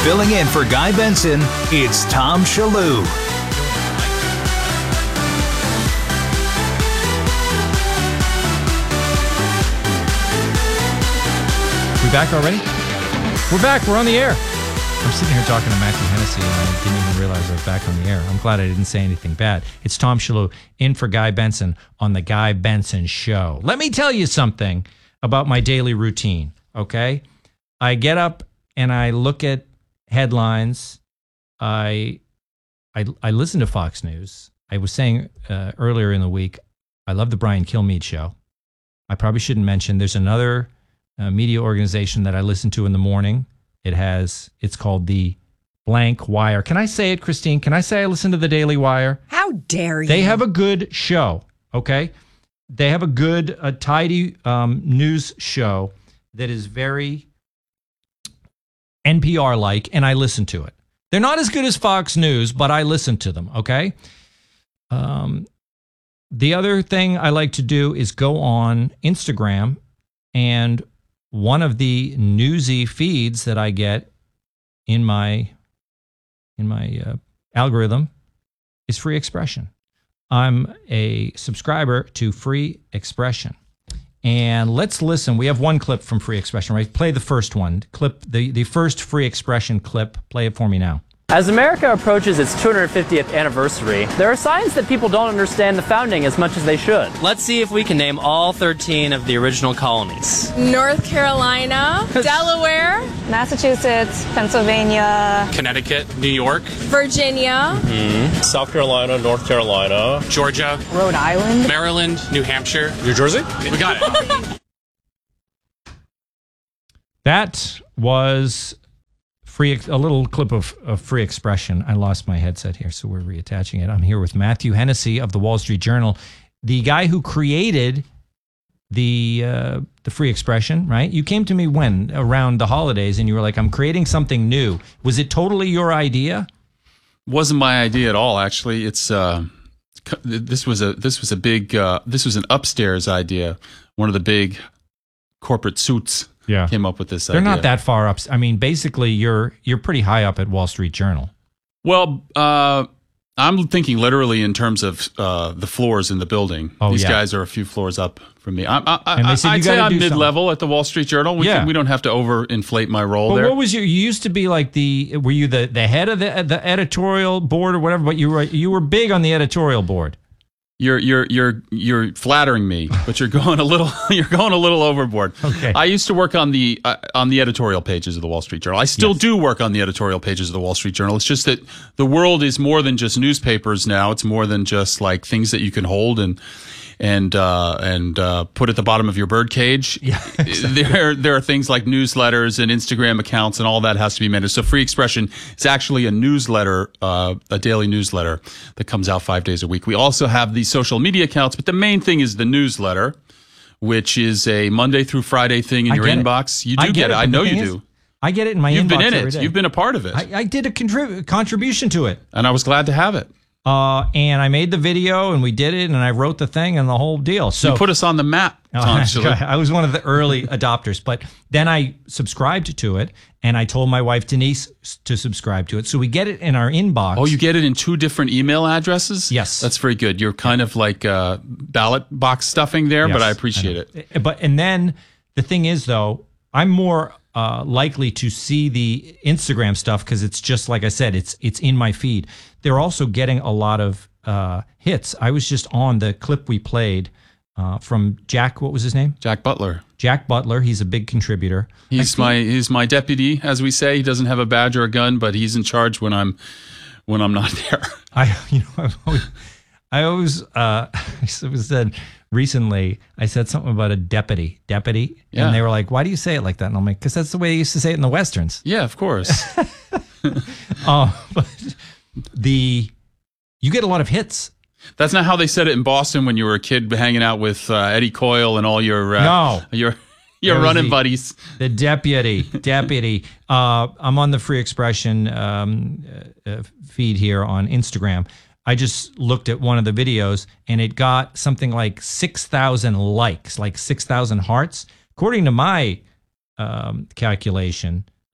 Filling in for Guy Benson, it's Tom Shallou. We back already? We're back. We're on the air. I'm sitting here talking to Matthew Hennessy, and I didn't even realize I was back on the air. I'm glad I didn't say anything bad. It's Tom Shallou in for Guy Benson on The Guy Benson Show. Let me tell you something about my daily routine, okay? I get up and I look at headlines. I listen to Fox News. I was saying earlier in the week, I love the Brian Kilmeade Show. I probably shouldn't mention there's another media organization that I listen to in the morning. It's called the Blank Wire. Can I say it, Christine? Can I say I listen to the Daily Wire? How dare you? They have a good show, okay? They have a good, tidy news show that is very NPR-like, and I listen to it. They're not as good as Fox News, but I listen to them, okay? The other thing I like to do is go on Instagram, and one of the newsy feeds that I get in my algorithm is Free Expression. I'm a subscriber to Free Expression. And let's listen. We have one clip from Free Expression, right? Play the first one. The first Free Expression clip. Play it for me now. As America approaches its 250th anniversary, there are signs that people don't understand the founding as much as they should. Let's see if we can name all 13 of the original colonies. North Carolina, Delaware, Massachusetts, Pennsylvania, Connecticut, New York, Virginia, South Carolina, North Carolina, Georgia, Rhode Island, Maryland, New Hampshire, New Jersey. We got it. That was a little clip of Free Expression. I lost my headset here, so we're reattaching it. I'm here with Matthew Hennessy of the Wall Street Journal, the guy who created the Free Expression, right? You came to me when? Around the holidays, and you were like, I'm creating something new. Was it totally your idea? Wasn't my idea at all, actually. It's this was an upstairs idea. One of the big corporate suits came up with this idea. They're not that far up. I mean, basically, you're pretty high up at Wall Street Journal. Well, I'm thinking literally in terms of the floors in the building. These guys are a few floors up from me. I'd say I'm mid-level at the Wall Street Journal. We don't have to overinflate my role there. What was you used to be like were you the head of the editorial board or whatever? But you were big on the editorial board. You're flattering me, but you're going a little overboard. Okay. I used to work on the editorial pages of the Wall Street Journal. I still do work on the editorial pages of the Wall Street Journal. It's just that the world is more than just newspapers now. It's more than just like things that you can hold and put at the bottom of your bird cage. Yeah, exactly. There are things like newsletters and Instagram accounts, and all that has to be managed. So Free Expression is actually a newsletter, a daily newsletter that comes out 5 days a week. We also have these social media accounts, but the main thing is the newsletter, which is a Monday through Friday thing in your inbox. You do get it. I know you do. I get it in my inbox. You've been in every it. day. You've been a part of it. I did a contribution to it, and I was glad to have it. And I made the video, and we did it, and I wrote the thing and the whole deal. So you put us on the map, Tom. I was one of the early adopters, but then I subscribed to it, and I told my wife Denise to subscribe to it. So we get it in our inbox. Oh, you get it in 2 different email addresses? Yes, that's very good. You're kind of like ballot box stuffing there, but I appreciate it. And then the thing is, though, I'm more likely to see the Instagram stuff because it's just like I said, it's in my feed. They're also getting a lot of hits. I was just on the clip we played from Jack. What was his name? Jack Butler. Jack Butler. He's a big contributor. He's my deputy, as we say. He doesn't have a badge or a gun, but he's in charge when I'm not there. I always said recently, I said something about a deputy, and they were like, "Why do you say it like that?" And I'm like, "Because that's the way they used to say it in the westerns." Yeah, of course. But you get a lot of hits. That's not how they said it in Boston when you were a kid hanging out with Eddie Coyle and all your running buddies. The deputy. I'm on the Free Expression feed here on Instagram. I just looked at one of the videos, and it got something like 6,000 likes, like 6,000 hearts. According to my calculation,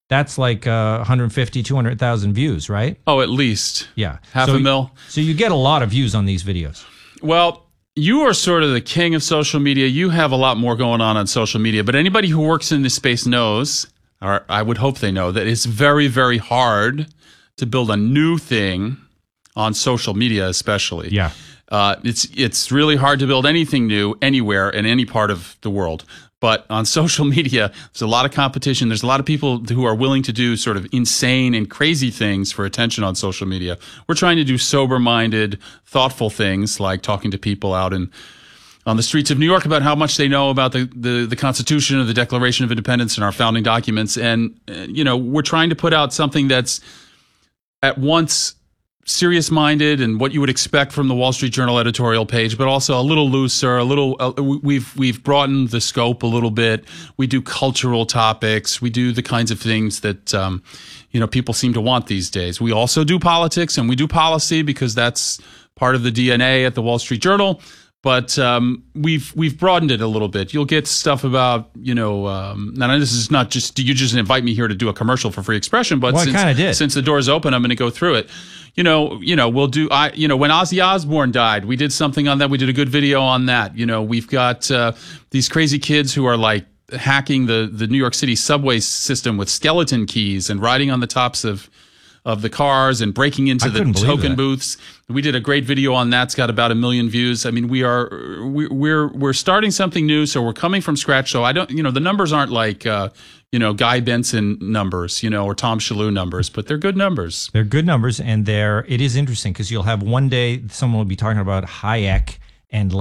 that's like 150, 200,000 views, right? Oh, at least. Yeah. Half a mil. So you get a lot of views on these videos. Well, you are sort of the king of social media. You have a lot more going on social media, but anybody who works in this space knows, or I would hope they know, that it's very, very hard to build a new thing on social media, especially. Yeah. It's really hard to build anything new anywhere in any part of the world. But on social media, there's a lot of competition. There's a lot of people who are willing to do sort of insane and crazy things for attention on social media. We're trying to do sober-minded, thoughtful things like talking to people out on the streets of New York about how much they know about the Constitution or the Declaration of Independence and our founding documents. And, we're trying to put out something that's at once serious-minded and what you would expect from the Wall Street Journal editorial page, but also a little looser, we've broadened the scope a little bit. We do cultural topics. We do the kinds of things that, people seem to want these days. We also do politics and we do policy because that's part of the DNA at the Wall Street Journal. But we've broadened it a little bit. You'll get stuff about, now this is not just, you just invite me here to do a commercial for Free Expression, but since the door's open, I'm going to go through it. We'll do, when Ozzy Osbourne died, we did something on that. We did a good video on that. We've got these crazy kids who are like hacking the New York City subway system with skeleton keys and riding on the tops of the cars and breaking into the token booths. We did a great video on that. It's got about 1 million views. I mean, we're starting something new, so we're coming from scratch. So I don't, the numbers aren't like, Guy Benson numbers, or Tom Shalhoub numbers, but they're good numbers. They're good numbers, and it is interesting because you'll have one day someone will be talking about Hayek and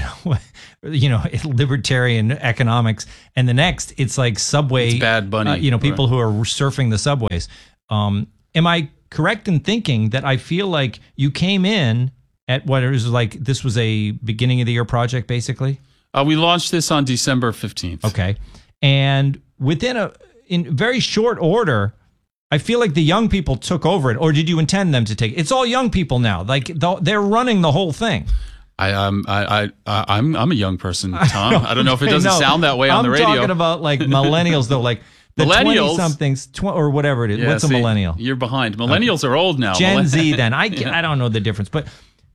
libertarian economics, and the next it's like subway, it's Bad Bunny, people who are surfing the subways. Am I correct in thinking that I feel like you came in at what it was like, this was a beginning of the year project, basically? We launched this on December 15th. Okay. And in very short order, I feel like the young people took over it, or did you intend them to take it? It's all young people now. Like they're running the whole thing. I'm a young person, Tom. I don't know if it doesn't sound that way on the radio. I'm talking about like millennials though, like the millennials, 20-somethings, or whatever it is. What's a millennial? You're behind. Millennials are old now. Gen Z. Then I don't know the difference, but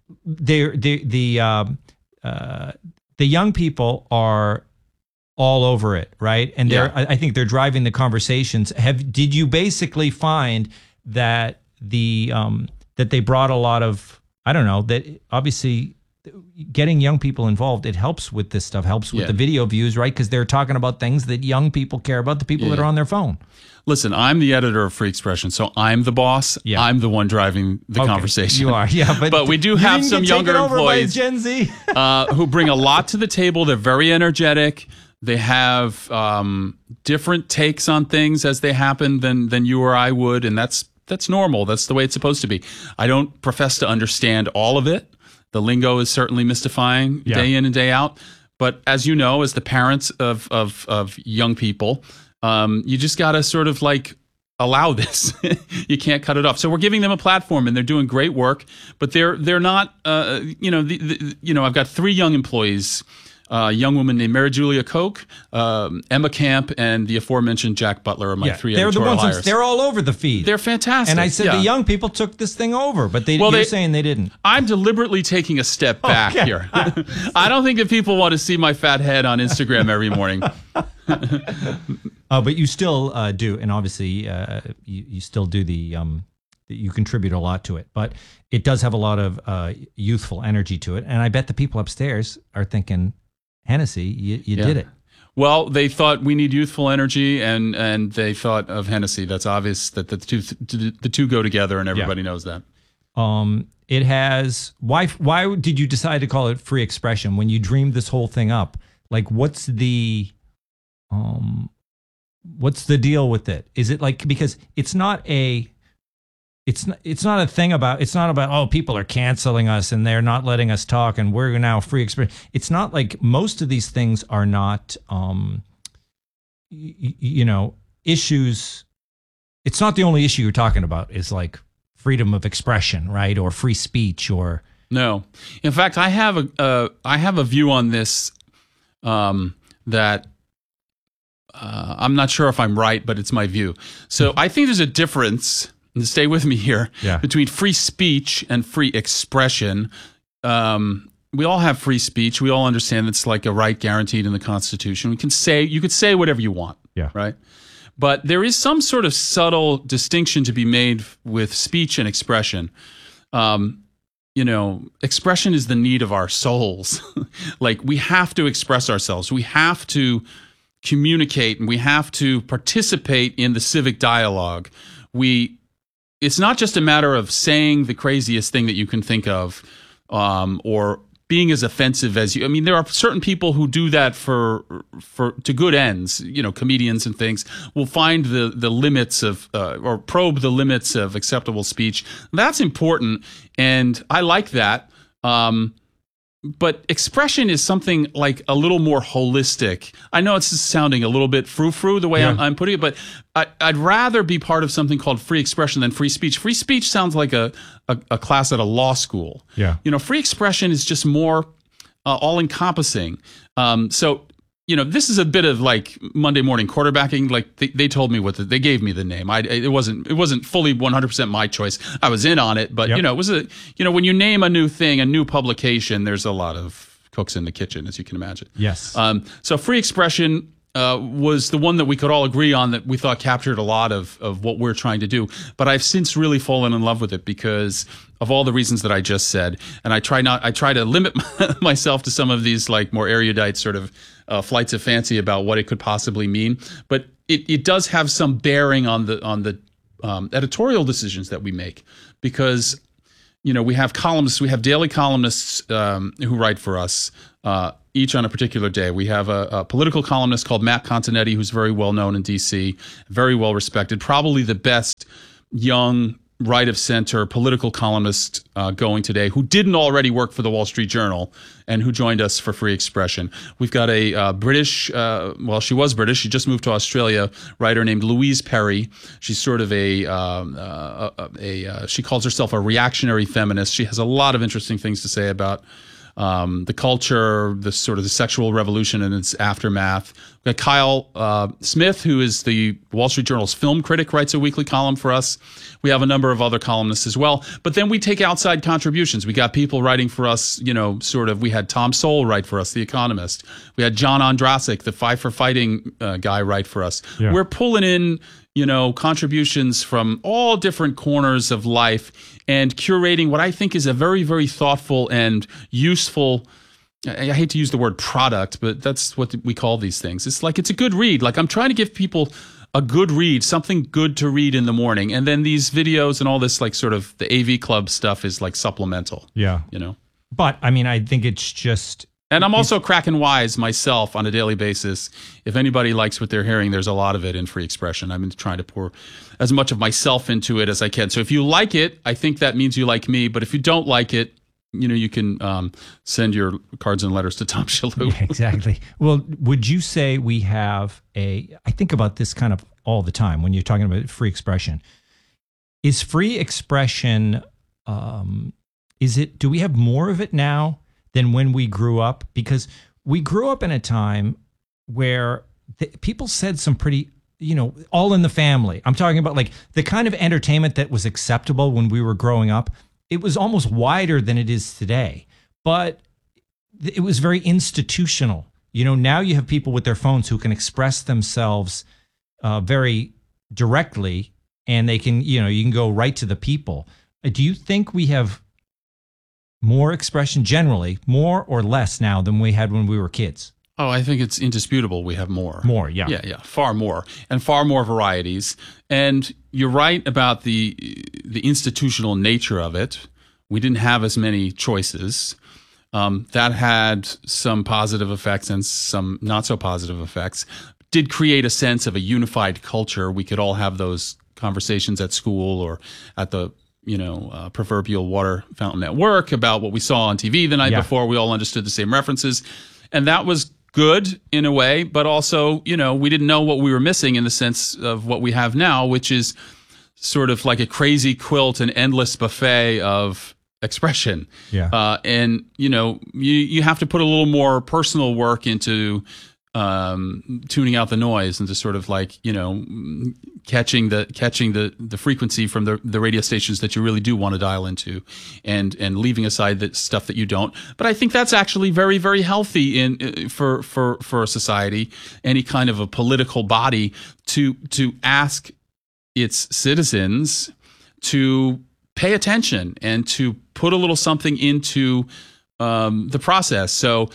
the young people are all over it, right? And I think they're driving the conversations. Did you basically find that that they brought a lot of, I don't know, that obviously getting young people involved, it helps with this stuff, helps with the video views, right? Because they're talking about things that young people care about, the people that are on their phone. Listen, I'm the editor of Free Expression, so I'm the boss. Yeah. I'm the one driving the conversation. You are, yeah. But we do have some younger employees Gen Z. who bring a lot to the table. They're very energetic. They have different takes on things as they happen than you or I would, and that's normal. That's the way it's supposed to be. I don't profess to understand all of it. The lingo is certainly mystifying day in and day out. But as you know, as the parents of young people, you just got to sort of like allow this. You can't cut it off. So we're giving them a platform, and they're doing great work. But they're not. I've got 3 young employees. A young woman named Mary Julia Koch, Emma Camp, and the aforementioned Jack Butler are my 3 editorial hires. They're all over the feed. They're fantastic. And I said the young people took this thing over, but you're saying they didn't. I'm deliberately taking a step back here. I don't think that people want to see my fat head on Instagram every morning. But you still do, and obviously you still do you contribute a lot to it. But it does have a lot of youthful energy to it, and I bet the people upstairs are thinking, Hennessy, you did it. Well, they thought we need youthful energy, and they thought of Hennessy. That's obvious that the two go together, and everybody knows that. It has why did you decide to call it Free Expression when you dreamed this whole thing up? Like, what's the deal with it? Is it like, because it's not a thing about, it's not about, oh, people are canceling us and they're not letting us talk and we're now Free Expression. It's not like, most of these things are not, issues. It's not the only issue you're talking about is like freedom of expression, right? Or free speech, or. No. In fact, I have a view on this, that I'm not sure if I'm right, but it's my view. So I think there's a difference, and stay with me here, between free speech and free expression. We all have free speech. We all understand it's like a right guaranteed in the Constitution. You could say whatever you want, right? But there is some sort of subtle distinction to be made with speech and expression. Expression is the need of our souls. Like, we have to express ourselves. We have to communicate, and we have to participate in the civic dialogue. It's not just a matter of saying the craziest thing that you can think of, or being as offensive as you. I mean, there are certain people who do that to good ends. Comedians and things will find the limits of or probe the limits of acceptable speech. That's important, and I like that. But expression is something like a little more holistic. I know it's sounding a little bit frou-frou the way I'm putting it, but I'd rather be part of something called free expression than free speech. Free speech sounds like a class at a law school. Yeah. Free expression is just more all-encompassing. So this is a bit of like Monday morning quarterbacking. Like they told me they gave me the name. It wasn't fully 100% my choice. I was in on it, but it was when you name a new thing, a new publication, there's a lot of cooks in the kitchen, as you can imagine. Yes. So free expression was the one that we could all agree on, that we thought captured a lot of what we're trying to do. But I've since really fallen in love with it because of all the reasons that I just said. And I try to limit myself to some of these like more erudite sort of flights of fancy about what it could possibly mean. But it does have some bearing on the editorial decisions that we make, because we have columnists, we have daily columnists who write for us each on a particular day. We have a political columnist called Matt Continetti, who's very well known in D.C., very well respected, probably the best young right-of-center political columnist going today, who didn't already work for the Wall Street Journal and who joined us for Free Expression. We've got a British, she was British, she just moved to Australia, writer named Louise Perry. She's sort of she calls herself a reactionary feminist. She has a lot of interesting things to say about the culture, the sort of the sexual revolution and its aftermath. We've got Kyle Smith, who is the Wall Street Journal's film critic, writes a weekly column for us. We have a number of other columnists as well. But then we take outside contributions. We got people writing for us, we had Tom Sowell write for us, The Economist. We had John Ondrasik, the Five for Fighting guy, write for us. Yeah. We're pulling in contributions from all different corners of life and curating what I think is a very, very thoughtful and useful, I hate to use the word product, but that's what we call these things. It's like, it's a good read. Like, I'm trying to give people a good read, something good to read in the morning. And then these videos and all this, like, sort of the AV Club stuff is like supplemental. Yeah. But I mean, I think it's just... And I'm also cracking wise myself on a daily basis. If anybody likes what they're hearing, there's a lot of it in Free Expression. I'm trying to pour as much of myself into it as I can. So if you like it, I think that means you like me. But if you don't like it, you can send your cards and letters to Tom Shillue. Yeah, exactly. Well, would you say we have I think about this kind of all the time when you're talking about free expression. Is free expression, do we have more of it now than when we grew up? Because we grew up in a time where people said some pretty, all in the family. I'm talking about like the kind of entertainment that was acceptable when we were growing up. It was almost wider than it is today, but it was very institutional. Now you have people with their phones who can express themselves very directly, and they can, you can go right to the people. Do you think we have more expression generally, more or less now than we had when we were kids? Oh, I think it's indisputable we have more. More, yeah. Yeah, far more. And far more varieties. And you're right about the institutional nature of it. We didn't have as many choices. That had some positive effects and some not so positive effects. Did create a sense of a unified culture. We could all have those conversations at school or at the proverbial water fountain at work about what we saw on TV the night before. We all understood the same references. And that was good in a way, but also, we didn't know what we were missing in the sense of what we have now, which is sort of like a crazy quilt, an endless buffet of expression. Yeah. And, you have to put a little more personal work into tuning out the noise and just sort of like, catching the frequency from the radio stations that you really do want to dial into, and leaving aside the stuff that you don't. But I think that's actually very, very healthy for a society, any kind of a political body, to ask its citizens to pay attention and to put a little something into the process. So,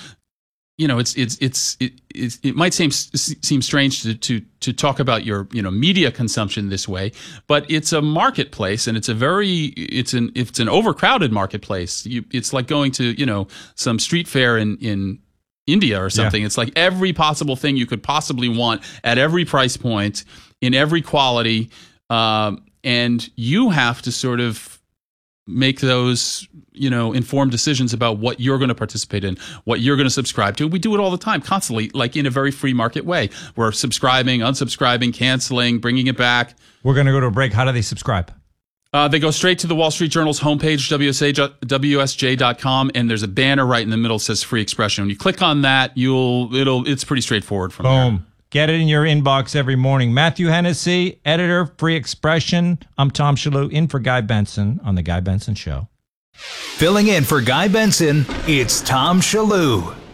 it might seem strange to talk about your media consumption this way, but it's a marketplace, and it's an overcrowded marketplace. It's like going to some street fair in India or something. Yeah. It's like every possible thing you could possibly want at every price point, in every quality, and you have to sort of make those, informed decisions about what you're going to participate in, what you're going to subscribe to. We do it all the time, constantly, like in a very free market way. We're subscribing, unsubscribing, canceling, bringing it back. We're going to go to a break. How do they subscribe? They go straight to the Wall Street Journal's homepage, WSJ.com, and there's a banner right in the middle that says Free Expression. When you click on that, it's pretty straightforward from there. Boom. Get it in your inbox every morning. Matthew Hennessy, editor, Free Expression. I'm Tom Shalhoub, in for Guy Benson on The Guy Benson Show. Filling in for Guy Benson, it's Tom Shalhoub.